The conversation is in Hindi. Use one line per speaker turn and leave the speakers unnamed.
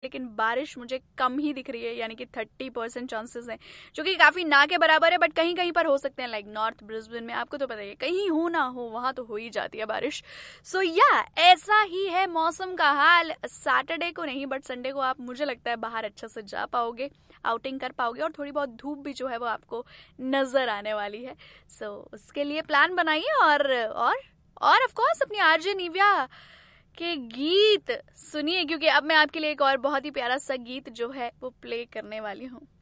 लेकिन बारिश मुझे कम ही दिख रही है, यानी कि 30% चांसेस हैं, जो कि काफी ना के बराबर है, बट कहीं कहीं पर हो सकते हैं। लाइक नॉर्थ ब्रिस्बेन में आपको तो पता ही है, कहीं हो ना हो वहां तो हो ही जाती है बारिश। सो या ऐसा ही है मौसम का हाल। सैटरडे को नहीं बट संडे को आप, मुझे लगता है, बाहर अच्छे से जा पाओगे, आउटिंग कर पाओगे, और थोड़ी बहुत धूप भी जो है वो आपको नजर आने वाली है। सो उसके लिए प्लान बनाइए, और ऑफ कोर्स अपनी आरजे निव्या के गीत सुनिए, क्योंकि अब मैं आपके लिए एक और बहुत ही प्यारा सा गीत जो है वो प्ले करने वाली हूँ।